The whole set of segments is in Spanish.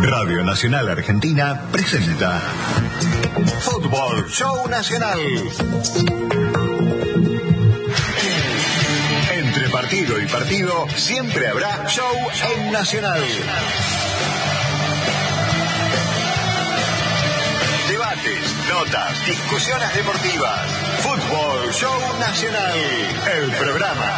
Radio Nacional Argentina presenta Fútbol Show Nacional. Entre partido y partido siempre habrá show en Nacional. Debates, notas, discusiones deportivas. Fútbol Show Nacional, el programa.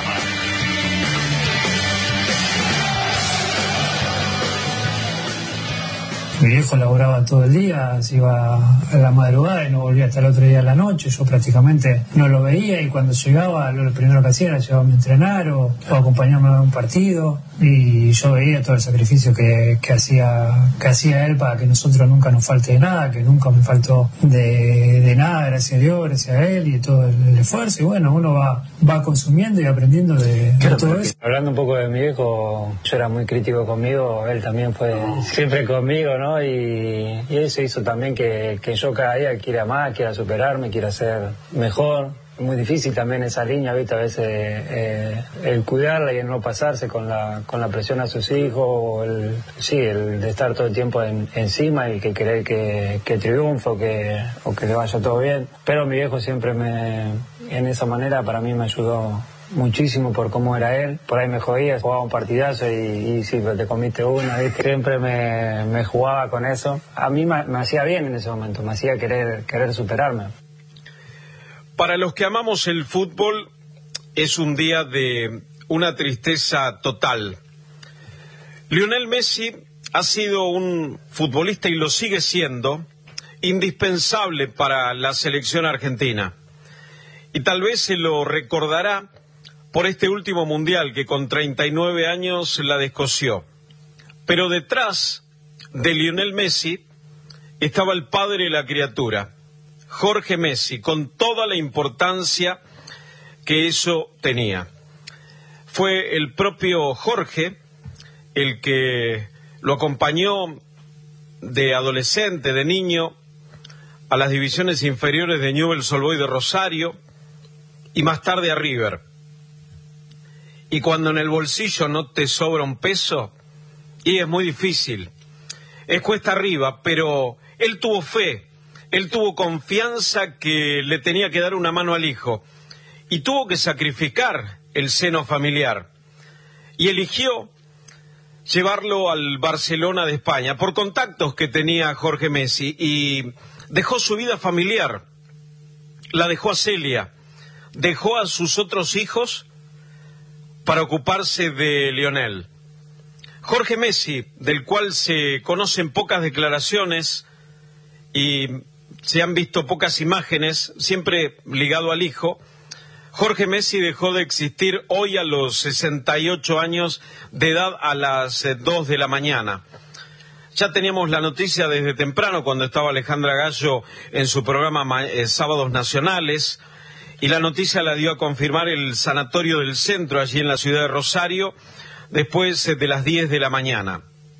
Mi viejo laboraba todo el día, se iba a la madrugada y no volvía hasta el otro día a la noche. Yo prácticamente no lo veía y cuando llegaba lo primero que hacía era llevarme a entrenar o acompañarme a un partido, y yo veía todo el sacrificio que hacía él para que nosotros nunca nos falte de nada, que nunca me faltó de nada, gracias a Dios, gracias a él y todo el esfuerzo. Y bueno, uno va consumiendo y aprendiendo de todo eso. Hablando un poco de mi viejo, yo era muy crítico conmigo, él también fue siempre conmigo, ¿no? Y eso hizo también que yo cada día quiera más, quiera superarme, quiera ser mejor. Es muy difícil también esa línea, ¿viste? A veces el cuidarla y el no pasarse con la presión a sus hijos, o el de estar todo el tiempo encima y que querer que triunfe o que le vaya todo bien. Pero mi viejo siempre en esa manera para mí me ayudó muchísimo por cómo era él. Por ahí me jodía, jugaba un partidazo y sí, pero te comiste una, ¿viste? Siempre me jugaba con eso. A mí me hacía bien en ese momento, me hacía querer superarme. Para los que amamos el fútbol, es un día de una tristeza total. Lionel Messi ha sido un futbolista, y lo sigue siendo, indispensable para la selección argentina. Y tal vez se lo recordará por este último mundial que con 39 años la descosió. Pero detrás de Lionel Messi estaba el padre de la criatura, Jorge Messi, con toda la importancia que eso tenía. Fue el propio Jorge el que lo acompañó de adolescente, de niño, a las divisiones inferiores de Newell's Old Boys de Rosario y más tarde a River. Y cuando en el bolsillo no te sobra un peso, y es muy difícil, es cuesta arriba, pero él tuvo fe, él tuvo confianza que le tenía que dar una mano al hijo, y tuvo que sacrificar el seno familiar, y eligió llevarlo al Barcelona de España, por contactos que tenía Jorge Messi, y dejó su vida familiar, la dejó a Celia, dejó a sus otros hijos para ocuparse de Lionel. Jorge Messi, del cual se conocen pocas declaraciones y se han visto pocas imágenes, siempre ligado al hijo, Jorge Messi dejó de existir hoy a los 68 años de edad, a las 2 de la mañana. Ya teníamos la noticia desde temprano cuando estaba Alejandra Gallo en su programa Sábados Nacionales, y la noticia la dio a confirmar el Sanatorio del Centro, allí en la ciudad de Rosario, después de las 10 de la mañana.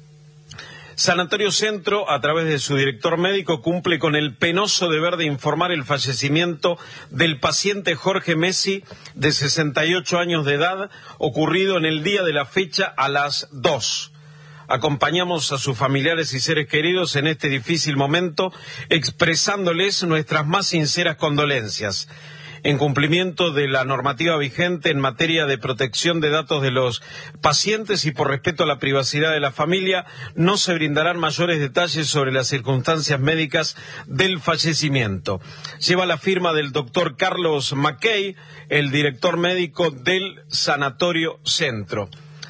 Sanatorio Centro, a través de su director médico, cumple con el penoso deber de informar el fallecimiento del paciente Jorge Messi, de 68 años de edad, ocurrido en el día de la fecha a las 2. Acompañamos a sus familiares y seres queridos en este difícil momento, expresándoles nuestras más sinceras condolencias. En cumplimiento de la normativa vigente en materia de protección de datos de los pacientes y por respeto a la privacidad de la familia, no se brindarán mayores detalles sobre las circunstancias médicas del fallecimiento. Lleva la firma del doctor Carlos Mackey, el director médico del Sanatorio Centro.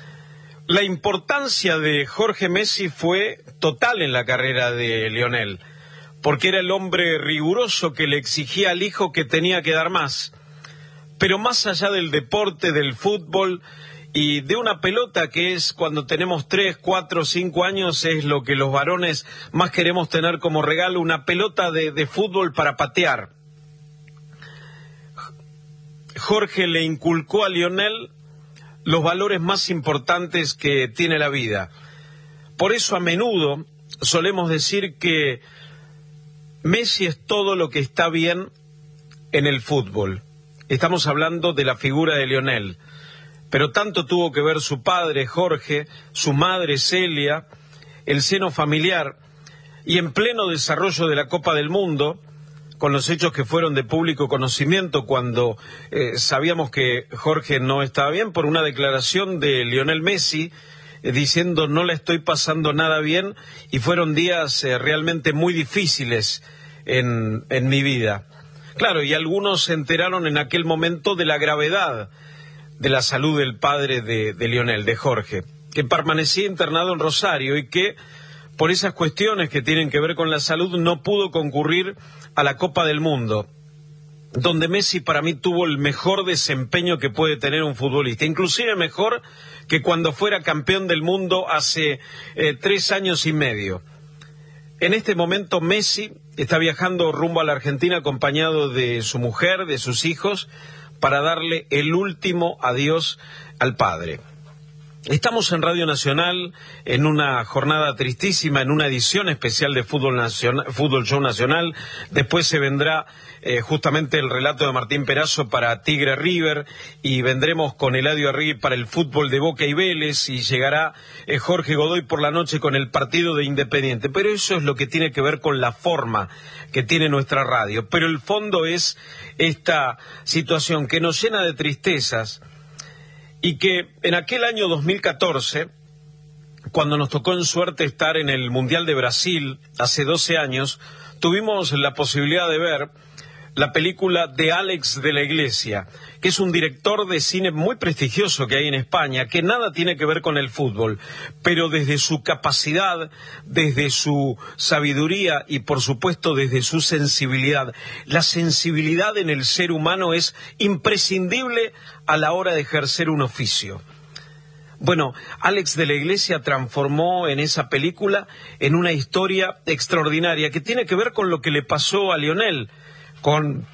La importancia de Jorge Messi fue total en la carrera de Lionel, porque era el hombre riguroso que le exigía al hijo que tenía que dar más. Pero más allá del deporte, del fútbol y de una pelota, que es cuando tenemos 3, 4, 5 años, es lo que los varones más queremos tener como regalo, una pelota de fútbol para patear. Jorge le inculcó a Lionel los valores más importantes que tiene la vida. Por eso a menudo solemos decir que Messi es todo lo que está bien en el fútbol. Estamos hablando de la figura de Lionel, pero tanto tuvo que ver su padre Jorge, su madre Celia, el seno familiar y en pleno desarrollo de la Copa del Mundo, con los hechos que fueron de público conocimiento cuando sabíamos que Jorge no estaba bien por una declaración de Lionel Messi diciendo no la estoy pasando nada bien, y fueron días realmente muy difíciles en mi vida. Claro, y algunos se enteraron en aquel momento de la gravedad de la salud del padre de Lionel, de Jorge, que permanecía internado en Rosario y que por esas cuestiones que tienen que ver con la salud no pudo concurrir a la Copa del Mundo, donde Messi para mí tuvo el mejor desempeño que puede tener un futbolista, inclusive mejor que cuando fuera campeón del mundo hace 3 años y medio. En este momento Messi está viajando rumbo a la Argentina acompañado de su mujer, de sus hijos, para darle el último adiós al padre. Estamos en Radio Nacional en una jornada tristísima, en una edición especial de Fútbol Show Nacional. Después se vendrá justamente el relato de Martín Perazo para Tigre River, y vendremos con Eladio Arregui para el fútbol de Boca y Vélez, y llegará Jorge Godoy por la noche con el partido de Independiente. Pero eso es lo que tiene que ver con la forma que tiene nuestra radio. Pero el fondo es esta situación que nos llena de tristezas, y que en aquel año 2014, cuando nos tocó en suerte estar en el Mundial de Brasil, hace 12 años, tuvimos la posibilidad de ver la película de Alex de la Iglesia, que es un director de cine muy prestigioso que hay en España, que nada tiene que ver con el fútbol, pero desde su capacidad, desde su sabiduría y por supuesto desde su sensibilidad. La sensibilidad en el ser humano es imprescindible a la hora de ejercer un oficio. Bueno, Alex de la Iglesia transformó en esa película en una historia extraordinaria que tiene que ver con lo que le pasó a Lionel, con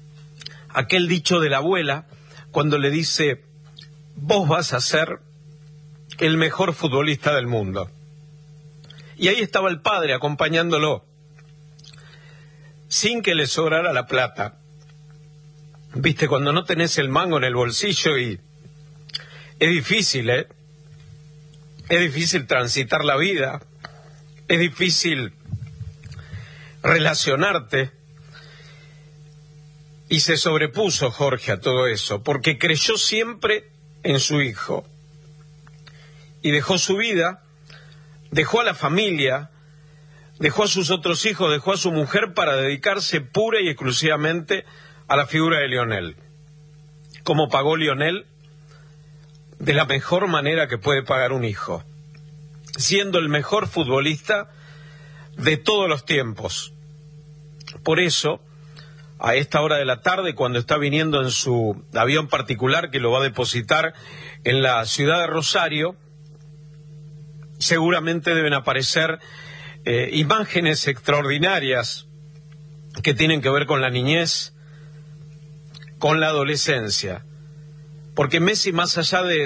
aquel dicho de la abuela cuando le dice: vos vas a ser el mejor futbolista del mundo. Y ahí estaba el padre acompañándolo, sin que le sobrara la plata. Viste, cuando no tenés el mango en el bolsillo, y es difícil, es difícil transitar la vida, es difícil relacionarte. Y se sobrepuso Jorge a todo eso, porque creyó siempre en su hijo. Y dejó su vida, dejó a la familia, dejó a sus otros hijos, dejó a su mujer para dedicarse pura y exclusivamente a la figura de Lionel. ¿Cómo pagó Lionel? De la mejor manera que puede pagar un hijo, siendo el mejor futbolista de todos los tiempos. Por eso, a esta hora de la tarde, cuando está viniendo en su avión particular que lo va a depositar en la ciudad de Rosario, seguramente deben aparecer imágenes extraordinarias que tienen que ver con la niñez, con la adolescencia. Porque Messi, más allá de